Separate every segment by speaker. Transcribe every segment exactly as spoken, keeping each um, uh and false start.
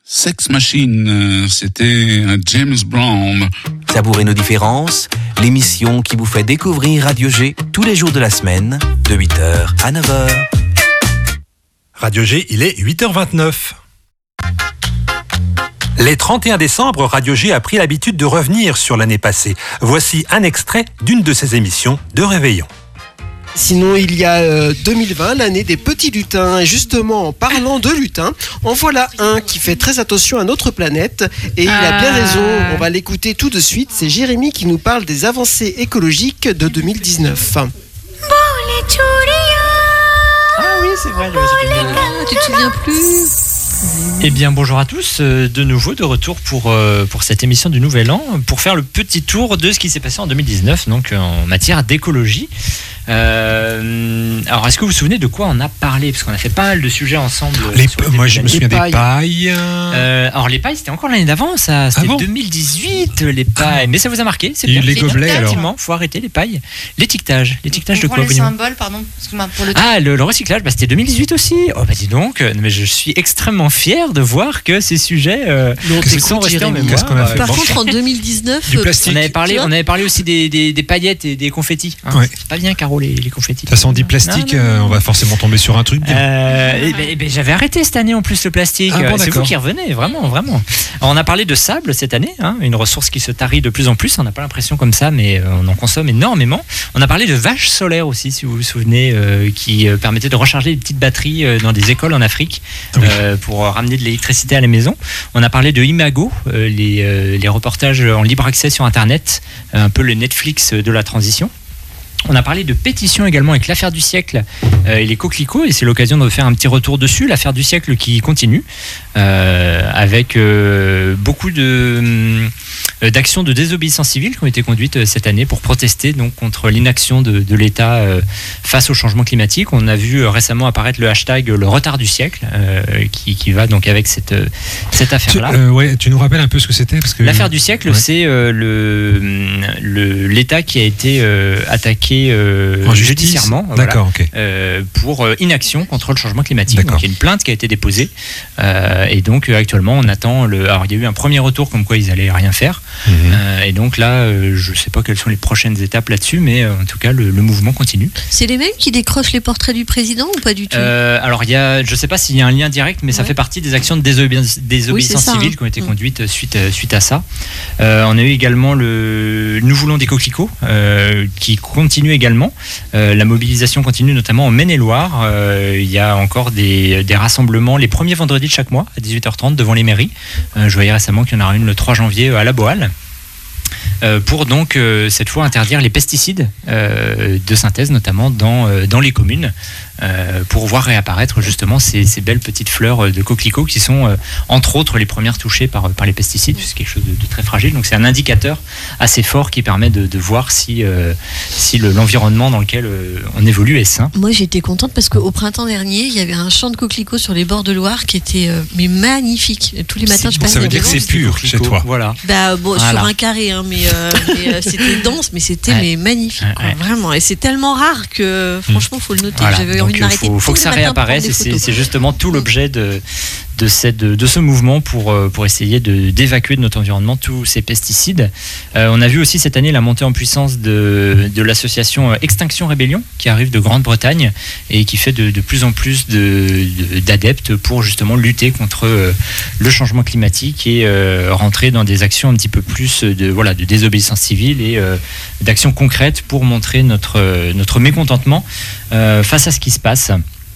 Speaker 1: Sex Machine, c'était James Brown.
Speaker 2: Savourez nos différences, l'émission qui vous fait découvrir Radio G tous les jours de la semaine, de huit heures à neuf heures.
Speaker 3: Radio G, il est huit heures vingt-neuf. Les trente et un décembre, Radio G a pris l'habitude de revenir sur l'année passée. Voici un extrait d'une de ses émissions de Réveillon.
Speaker 4: Sinon, il y a euh, deux mille vingt, l'année des petits lutins. Et justement, en parlant de lutins, en voilà un qui fait très attention à notre planète. Et il a bien raison, on va l'écouter tout de suite. C'est Jérémy qui nous parle des avancées écologiques de deux mille dix-neuf.
Speaker 5: Ah oui, c'est vrai, je
Speaker 6: tu te souviens plus?
Speaker 5: Eh bien, bonjour à tous, euh, de nouveau de retour pour, euh, pour cette émission du Nouvel An, pour faire le petit tour de ce qui s'est passé en deux mille dix-neuf, donc en matière d'écologie. Euh, alors, est-ce que vous vous souvenez de quoi on a parlé? Parce qu'on a fait pas mal de sujets ensemble.
Speaker 3: Les, moi, je me souviens des pailles.
Speaker 5: Euh, alors, les pailles, c'était encore l'année d'avant, ça. C'était ah bon deux mille dix-huit, les pailles. Ah. Mais ça vous a marqué? C'est
Speaker 3: bien. Les gobelets, alors.
Speaker 5: Effectivement, faut arrêter les pailles. L'étiquetage. L'étiquetage de quoi,
Speaker 6: les symboles, pardon. Pour le
Speaker 5: ah, le, le recyclage, bah, c'était deux mille dix-huit aussi. Oh, bah dis donc, mais je suis extrêmement fier de voir que ces sujets euh, sont restés en mémoire.
Speaker 6: Par bon. contre, en deux mille dix-neuf,
Speaker 5: du plastique. On avait parlé, on avait parlé aussi des, des, des paillettes et des confettis. Hein. Ouais. C'est pas bien, Caro, les, les confettis.
Speaker 3: De toute façon, on dit plastique, non, non, non. Euh, on va forcément tomber sur un truc bien.
Speaker 5: Euh, et ben, et ben, j'avais arrêté cette année en plus le plastique. Ah bon, c'est vous qui revenez, vraiment, vraiment. Alors, on a parlé de sable cette année, hein, une ressource qui se tarit de plus en plus. On n'a pas l'impression comme ça, mais on en consomme énormément. On a parlé de vaches solaires aussi, si vous vous souvenez, euh, qui euh, permettaient de recharger des petites batteries euh, dans des écoles en Afrique oui. euh, pour ramener de l'électricité à la maison. On a parlé de Imago, euh, les, euh, les reportages en libre accès sur Internet, euh, un peu le Netflix de la transition. On a parlé de pétition également avec l'affaire du siècle euh, et les coquelicots, et c'est l'occasion de faire un petit retour dessus. L'affaire du siècle qui continue euh, avec euh, beaucoup de, euh, d'actions de désobéissance civile qui ont été conduites cette année pour protester donc contre l'inaction de, de l'État euh, face au changement climatique. On a vu euh, récemment apparaître le hashtag le retard du siècle euh, qui, qui va donc avec cette, cette affaire-là.
Speaker 3: Tu, euh, ouais, tu nous rappelles un peu ce que c'était parce que...
Speaker 5: L'affaire du siècle, ouais. c'est euh, le, le, l'État qui a été euh, attaqué Euh, judiciairement voilà,
Speaker 3: okay.
Speaker 5: euh, pour euh, inaction contre le changement climatique. Donc, il y a une plainte qui a été déposée euh, et donc euh, actuellement on attend le... alors il y a eu un premier retour comme quoi ils allaient rien faire mmh. euh, et donc là euh, je sais pas quelles sont les prochaines étapes là-dessus, mais euh, en tout cas le, le mouvement continue.
Speaker 6: C'est les mêmes qui décrochent les portraits du président ou pas du tout? euh,
Speaker 5: Alors il y a, je sais pas s'il y a un lien direct, mais ouais. ça fait partie des actions de désobéissance, désobéissance oui, civile hein. qui ont été mmh. conduites suite, suite à ça. Euh, on a eu également le Nous voulons des coquelicots euh, qui continue également. Euh, la mobilisation continue notamment en Maine-et-Loire. Euh, il y a encore des, des rassemblements les premiers vendredis de chaque mois à dix-huit heures trente devant les mairies. Euh, je voyais récemment qu'il y en aura une le trois janvier à la Boale. Euh, pour donc euh, cette fois interdire les pesticides euh, de synthèse notamment dans, euh, dans les communes euh, pour voir réapparaître justement ces, ces belles petites fleurs de coquelicots qui sont euh, entre autres les premières touchées par, par les pesticides, c'est quelque chose de, de très fragile, donc c'est un indicateur assez fort qui permet de, de voir si, euh, si le, l'environnement dans lequel euh, on évolue est sain.
Speaker 6: Moi j'étais contente parce qu'au printemps dernier il y avait un champ de coquelicots sur les bords de Loire qui était euh, mais magnifique, tous les matins
Speaker 3: c'est
Speaker 6: je
Speaker 3: bon,
Speaker 6: passais.
Speaker 3: Ça veut dire que c'est pur chez toi.
Speaker 5: Voilà.
Speaker 6: Bah, bon,
Speaker 5: voilà.
Speaker 6: Sur un carré hein, mais, euh, mais euh, c'était dense mais c'était ouais. mais magnifique ouais, ouais. vraiment, et c'est tellement rare que franchement faut le noter.
Speaker 5: Voilà.
Speaker 6: J'avais
Speaker 5: donc,
Speaker 6: envie de m'arrêter.
Speaker 5: Il faut, faut que ça réapparaisse, et c'est, c'est justement tout l'objet de, de, cette, de ce mouvement pour, pour essayer de, d'évacuer de notre environnement tous ces pesticides. Euh, on a vu aussi cette année la montée en puissance de, de l'association Extinction Rébellion qui arrive de Grande-Bretagne et qui fait de, de plus en plus de, de, d'adeptes pour justement lutter contre le changement climatique et euh, rentrer dans des actions un petit peu plus de, voilà, de désobéissance civile et euh, d'actions concrètes pour montrer notre, notre mécontentement euh, face à ce qui se passe.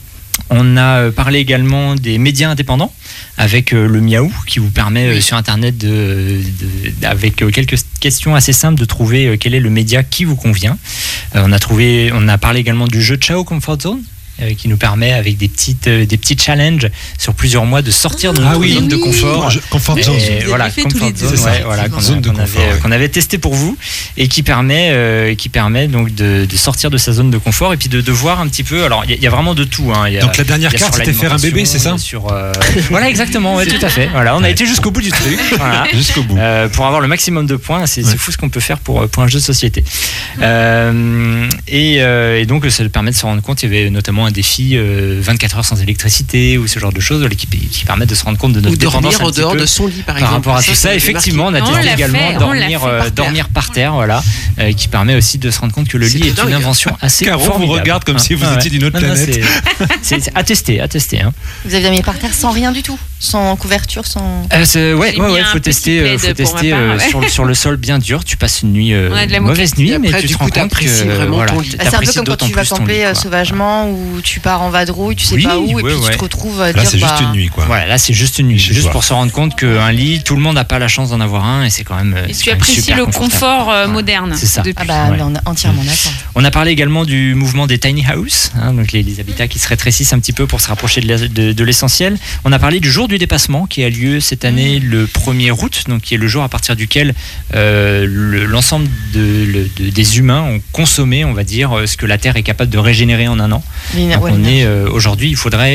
Speaker 5: On a parlé également des médias indépendants avec le Miaou qui vous permet oui. sur Internet, de, de, avec quelques questions assez simples, de trouver quel est le média qui vous convient. On a, trouvé, on a parlé également du jeu Ciao Comfort Zone, qui nous permet avec des petites des petits challenges sur plusieurs mois de sortir de notre
Speaker 3: ah oui,
Speaker 5: zone
Speaker 3: oui.
Speaker 5: de confort.
Speaker 3: Je, confort zone.
Speaker 5: Et voilà, comfort zone, ouais, voilà, qu'on,
Speaker 3: zone
Speaker 5: a,
Speaker 3: de
Speaker 5: qu'on,
Speaker 3: confort,
Speaker 5: avait,
Speaker 3: ouais.
Speaker 5: qu'on avait testé pour vous et qui permet euh, qui permet donc de, de sortir de sa zone de confort et puis de, de voir un petit peu. Alors il y, y a vraiment de tout. Hein. Y a,
Speaker 3: donc la dernière carte c'était faire un bébé, c'est ça?
Speaker 5: Sur euh, voilà exactement, ouais, tout à fait. Voilà, on a ouais. été jusqu'au bout du truc. Voilà.
Speaker 3: Jusqu'au bout.
Speaker 5: Euh, pour avoir le maximum de points, c'est, ouais. c'est fou ce qu'on peut faire pour pour un jeu de société. Euh, et, euh, et donc ça permet de se rendre compte. Il y avait notamment un défi euh, vingt-quatre heures sans électricité ou ce genre de choses qui, qui permettent de se rendre compte de notre
Speaker 4: ou
Speaker 5: dépendance
Speaker 4: dormir en dehors de son lit, par,
Speaker 5: par
Speaker 4: exemple.
Speaker 5: rapport à
Speaker 4: ça,
Speaker 5: tout ça. Effectivement, on a testé également
Speaker 7: fait,
Speaker 5: dormir, euh, par dormir par terre, voilà, euh, qui permet aussi de se rendre compte que le
Speaker 4: c'est
Speaker 5: lit est
Speaker 4: dingue.
Speaker 5: une invention assez
Speaker 3: Car on
Speaker 5: formidable.
Speaker 3: vous regarde comme
Speaker 5: Hein,
Speaker 3: si vous
Speaker 5: ah,
Speaker 3: étiez d'une autre
Speaker 5: non, non,
Speaker 3: planète.
Speaker 5: c'est, c'est à tester, à tester. Hein.
Speaker 7: Vous avez dormi par terre sans rien du tout, sans couverture, sans.
Speaker 5: Euh, c'est, ouais,
Speaker 6: J'ai
Speaker 5: ouais,
Speaker 6: mis
Speaker 5: ouais,
Speaker 6: un
Speaker 5: faut
Speaker 6: petit
Speaker 5: tester, euh, faut
Speaker 6: plaid pour
Speaker 5: tester
Speaker 6: ma part,
Speaker 5: euh,
Speaker 6: ouais.
Speaker 5: sur, le, sur le sol bien dur. Tu passes une nuit, euh,
Speaker 6: Ouais, de la
Speaker 5: mauvaise
Speaker 6: moquette.
Speaker 5: nuit,
Speaker 4: Et
Speaker 5: mais
Speaker 4: après,
Speaker 5: tu
Speaker 4: du
Speaker 5: te
Speaker 4: coup,
Speaker 5: rends compte
Speaker 4: t'apprécies
Speaker 5: que
Speaker 4: vraiment
Speaker 5: voilà,
Speaker 4: ton lit.
Speaker 7: Bah, c'est un peu
Speaker 5: t'apprécies
Speaker 7: comme quand
Speaker 5: d'autant
Speaker 7: tu vas
Speaker 5: plus ton
Speaker 7: camper
Speaker 5: lit,
Speaker 7: euh,
Speaker 5: quoi.
Speaker 7: sauvagement ou tu pars en vadrouille, tu sais
Speaker 5: Oui,
Speaker 7: pas où, et
Speaker 5: ouais,
Speaker 7: puis
Speaker 5: ouais.
Speaker 7: tu te retrouves à
Speaker 3: Là,
Speaker 7: dire
Speaker 3: c'est juste
Speaker 7: bah,
Speaker 3: une nuit, quoi.
Speaker 5: Voilà, là c'est juste une nuit,
Speaker 3: Chez
Speaker 5: juste
Speaker 3: toi.
Speaker 5: pour se rendre compte qu'un lit, tout le monde n'a pas la chance d'en avoir un, et c'est quand même.
Speaker 6: Et
Speaker 5: c'est
Speaker 6: tu
Speaker 5: quand même
Speaker 6: apprécies
Speaker 5: super
Speaker 6: le
Speaker 5: confortable.
Speaker 6: confort euh,
Speaker 5: Voilà.
Speaker 6: moderne.
Speaker 5: C'est ça.
Speaker 6: depuis.
Speaker 7: Ah bah
Speaker 5: Ouais.
Speaker 7: on est entièrement d'accord.
Speaker 5: On a parlé également du mouvement des tiny house, hein, donc les, les habitats qui se rétrécissent un petit peu pour se rapprocher de, la- de- de l'essentiel. On a parlé du jour du dépassement qui a lieu cette année le premier août, donc qui est le jour à partir duquel euh, le- l'ensemble de, le- de- des humains ont consommé, on va dire, ce que la Terre est capable de régénérer en un an.
Speaker 7: L'éner-
Speaker 5: Donc
Speaker 7: ouais,
Speaker 5: on
Speaker 7: l'énergie.
Speaker 5: est euh, aujourd'hui, il faudrait